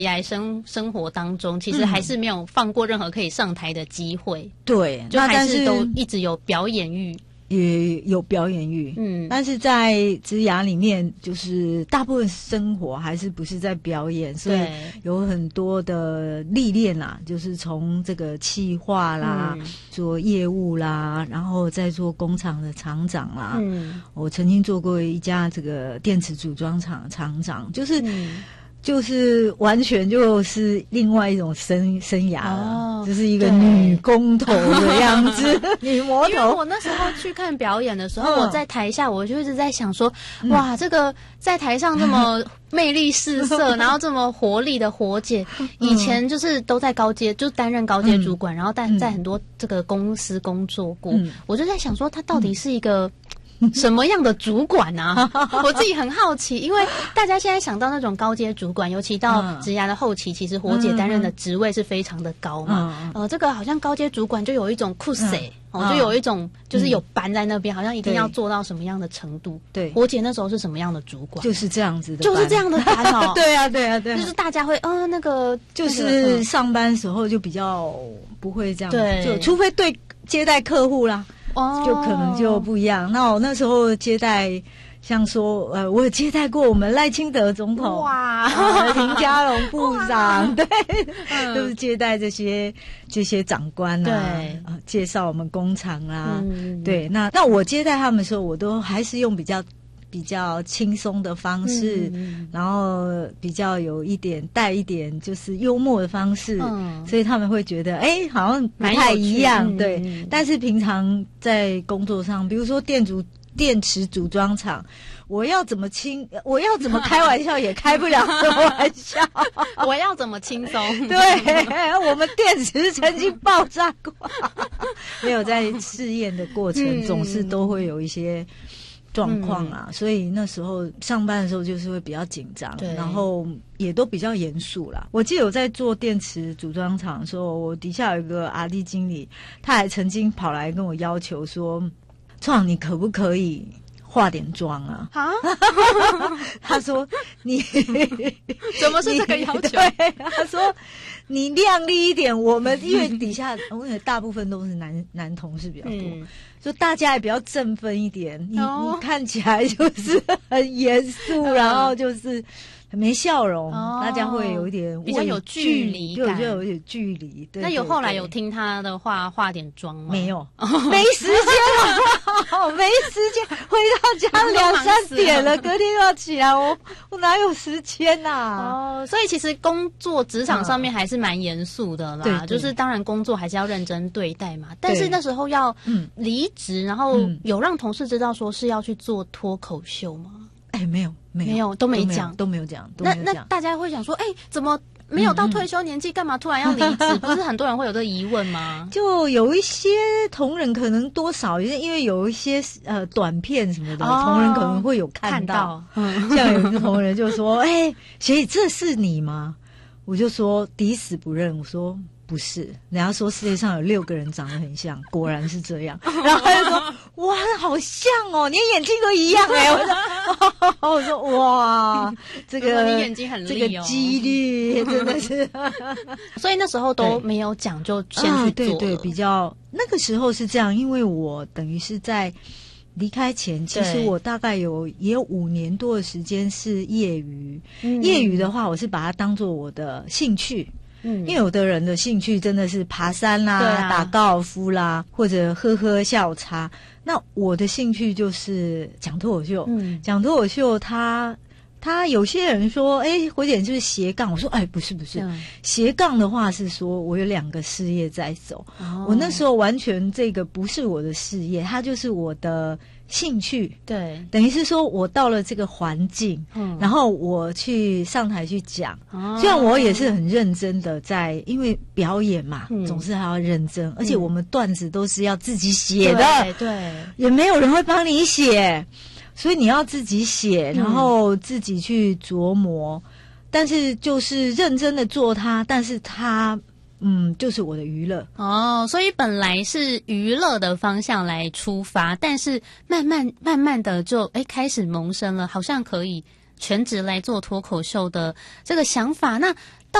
来生活当中，其实还是没有放过任何可以上台的机会。 对， 就还是都一直有表演欲。 也有表演欲，但是在职涯里面，就是大部分生活还是不是在表演，所以有很多的历练啦，就是从这个企划啦，做业务啦，然后再做工厂的厂长啦。我曾经做过一家这个电池组装厂厂长，就是完全就是另外一种生涯了，就是一个女工头的样子，女魔头。 因为我那时候去看表演的时候，我在台下我就一直在想说，哇，这个在台上这么魅力四射，然后这么活力的活姐，以前就是都在高阶，就担任高阶主管，然后在很多这个公司工作过，我就在想说，她到底是一个什么样的主管啊？我自己很好奇，因为大家现在想到那种高阶主管，尤其到职涯的后期，其实火姐担任的职位是非常的高嘛。这个好像高阶主管就有一种酷谁。就有一种就是有班在那边，好像一定要做到什么样的程度。对，火姐那时候是什么样的主管？ 就是这样子的， 就是这样的班哦。 对啊， 就是大家会那个， 就是上班时候就比较不会这样， 对， 就除非对接待客户啦。就可能就不一样。那我那时候接待，像说我有接待过我们赖清德总统， 哇， 林佳龙部长，对，就是接待这些长官啊，对，介绍我们工厂啊，对。那我接待他们的时候，我都还是用比较轻松的方式，然后比较有一点带一点就是幽默的方式，所以他们会觉得好像不太一样，对。但是平常在工作上，比如说电池组装厂，我要怎么开玩笑也开不了这么玩笑， 我要怎么轻松？ 对，我们电池曾经爆炸过，没有在试验的过程，总是都会有一些状况啊，所以那时候上班的时候就是会比较紧张，然后也都比较严肃啦。我记得我在做电池组装厂的时候，我底下有一个 R&D 经理，他还曾经跑来跟我要求说：“创，你可不可以化点妆啊？”他说：“你怎么是这个要求？” 对，他说：“你靓丽一点。”我们因为底下我大部分都是男同事比较多。就大家也比较振奋一点，你看起来就是很严肃，然后就是没笑容，大家会有一点比较有距离感， 就有一点距离。对， 那后来有听他的话化点妆吗？ 没有，没时间了，没时间，回到家2、3点了，隔天又要起来，我哪有时间啊？ 所以其实工作职场上面还是蛮严肃的啦，对，就是当然工作还是要认真对待嘛。但是那时候要离职，然后有让同事知道说是要去做脱口秀吗？ 没有， 都没讲。那大家会想说，怎么没有到退休年纪，干嘛突然要离职？不是很多人会有这个疑问吗？ 就有一些同仁可能多少，因为有一些短片什么的，同仁可能会有看到。像有一个同仁就说：“学姐，这是你吗？”我就说抵死不认，我说不是，人家说世界上有6个人长得很像，果然是这样。然后他就说：“哇，好像哦，连眼睛都一样我说哇，这个你眼睛很利这个几率真的是。 所以那时候都没有讲，就先去做。 对，比较那个时候是这样，因为我等于是在离开前，其实我大概也有5年多的时间是业余。业余的话，我是把它当做我的兴趣。因为有的人的兴趣真的是爬山啦、打高尔夫啦，或者喝下午茶。那我的兴趣就是讲脱口秀。讲脱口秀，他有些人说，火姐就是斜杠。我说，不是，斜杠的话是说我有2个事业在走。我那时候完全这个不是我的事业，它就是我的兴趣。对，等于是说我到了这个环境，然后我去上台去讲。虽然我也是很认真的在，因为表演嘛，总是还要认真，而且我们段子都是要自己写的，对，也没有人会帮你写。所以你要自己写，然后自己去琢磨，但是就是认真的做它，但是它就是我的娱乐。 所以本来是娱乐的方向来出发，但是慢慢的就开始萌生了好像可以全职来做脱口秀的这个想法。那